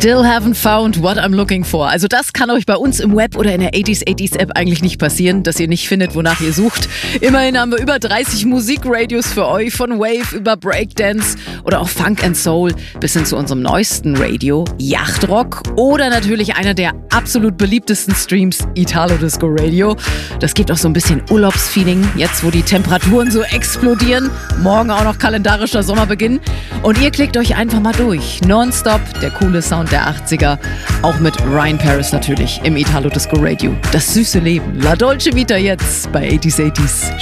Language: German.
Still haven't found what I'm looking for. Also das kann euch bei uns im Web oder in der 80s App eigentlich nicht passieren, dass ihr nicht findet, wonach ihr sucht. Immerhin haben wir über 30 Musikradios für euch, von Wave über Breakdance oder auch Funk and Soul bis hin zu unserem neuesten Radio, Yachtrock, oder natürlich einer der absolut beliebtesten Streams, Italo Disco Radio. Das gibt auch so ein bisschen Urlaubsfeeling, jetzt wo die Temperaturen so explodieren. Morgen auch noch kalendarischer Sommerbeginn. Und ihr klickt euch einfach mal durch. Nonstop, der coole Sound der 80er. Auch mit Ryan Paris natürlich im Italo Disco Radio. Das süße Leben. La Dolce Vita jetzt bei 80s.